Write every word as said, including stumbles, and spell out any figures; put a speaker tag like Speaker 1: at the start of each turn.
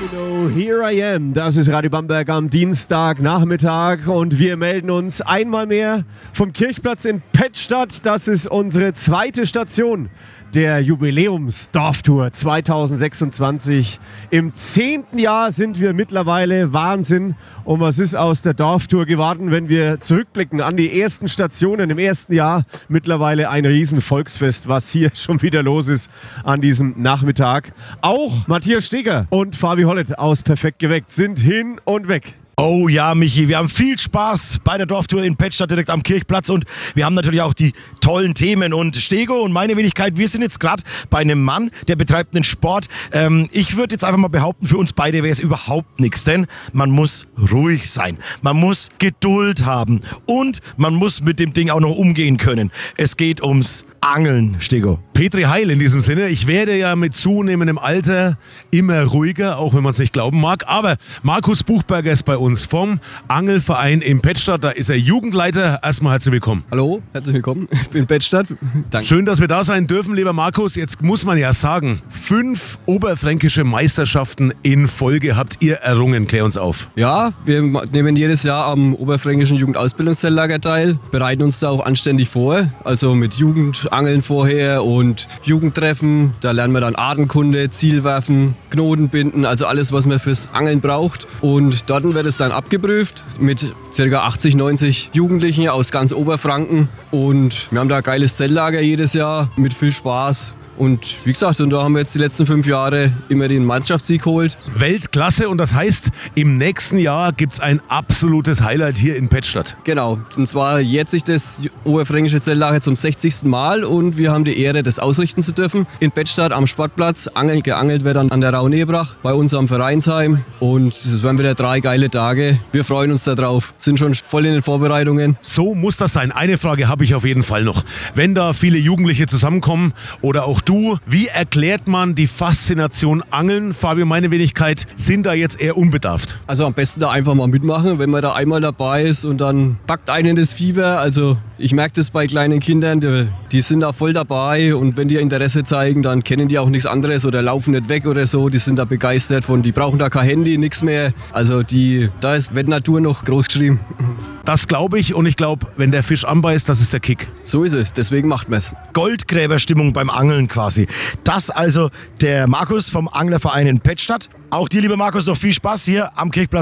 Speaker 1: You know, here I am. Das ist Radio Bamberg am Dienstagnachmittag und wir melden uns einmal mehr vom Kirchplatz in Pettstadt. Das ist unsere zweite Station der Jubiläumsdorftour zweitausendsechsundzwanzig. Im zehnten Jahr sind wir mittlerweile. Wahnsinn. Und was ist aus der Dorftour geworden, wenn wir zurückblicken an die ersten Stationen im ersten Jahr? Mittlerweile ein Riesenvolksfest, was hier schon wieder los ist an diesem Nachmittag. Auch Matthias Steger und Fabi Hollett aus Perfekt geweckt sind hin und weg.
Speaker 2: Oh ja, Michi, wir haben viel Spaß bei der Dorftour in Pettstadt direkt am Kirchplatz und wir haben natürlich auch die tollen Themen. Und Stego und meine Wenigkeit, wir sind jetzt gerade bei einem Mann, der betreibt einen Sport. Ähm, ich würde jetzt einfach mal behaupten, für uns beide wäre es überhaupt nichts, denn man muss ruhig sein, man muss Geduld haben und man muss mit dem Ding auch noch umgehen können. Es geht ums Angeln, Stego.
Speaker 3: Petri Heil in diesem Sinne. Ich werde ja mit zunehmendem Alter immer ruhiger, auch wenn man es nicht glauben mag. Aber Markus Buchberger ist bei uns vom Angelverein in Pettstadt. Da ist er Jugendleiter. Erstmal herzlich willkommen.
Speaker 4: Hallo, herzlich willkommen. Ich bin in Pettstadt. Danke.
Speaker 3: Schön, dass wir da sein dürfen, lieber Markus. Jetzt muss man ja sagen, fünf oberfränkische Meisterschaften in Folge habt ihr errungen. Klär uns auf.
Speaker 4: Ja, wir nehmen jedes Jahr am Oberfränkischen Jugendausbildungszelllager teil, bereiten uns da auch anständig vor. Also mit Jugend Angeln vorher und Jugendtreffen. Da lernen wir dann Artenkunde, Zielwerfen, Knoten binden, also alles, was man fürs Angeln braucht. Und dort wird es dann abgeprüft mit ca. achtzig, neunzig Jugendlichen aus ganz Oberfranken. Und wir haben da ein geiles Zelllager jedes Jahr mit viel Spaß. Und wie gesagt, und da haben wir jetzt die letzten fünf Jahre immer den Mannschaftssieg geholt.
Speaker 3: Weltklasse, und das heißt, im nächsten Jahr gibt es ein absolutes Highlight hier in Pettstadt.
Speaker 4: Genau, und zwar jährt sich das Oberfränkische Zelllager zum sechzigsten Mal und wir haben die Ehre, das ausrichten zu dürfen. In Pettstadt am Sportplatz, Angeln, geangelt wird dann an der Raunebrach bei uns am Vereinsheim. Und es werden wieder drei geile Tage. Wir freuen uns darauf, sind schon voll in den Vorbereitungen.
Speaker 3: So muss das sein. Eine Frage habe ich auf jeden Fall noch. Wenn da viele Jugendliche zusammenkommen oder auch du, wie erklärt man die Faszination Angeln? Fabio, meine Wenigkeit, sind da jetzt eher unbedarft?
Speaker 4: Also am besten da einfach mal mitmachen, wenn man da einmal dabei ist und dann packt einen das Fieber. Also ich merke das bei kleinen Kindern, die, die sind da voll dabei und wenn die Interesse zeigen, dann kennen die auch nichts anderes oder laufen nicht weg oder so. Die sind da begeistert von, die brauchen da kein Handy, nichts mehr. Also die, da ist wird Natur noch groß geschrieben.
Speaker 3: Das glaube ich, und ich glaube, wenn der Fisch anbeißt, das ist der Kick.
Speaker 4: So ist es, deswegen macht man es.
Speaker 2: Goldgräberstimmung beim Angeln quasi. Das also der Markus vom Anglerverein in Pettstadt. Auch dir, lieber Markus, noch viel Spaß hier am Kirchplatz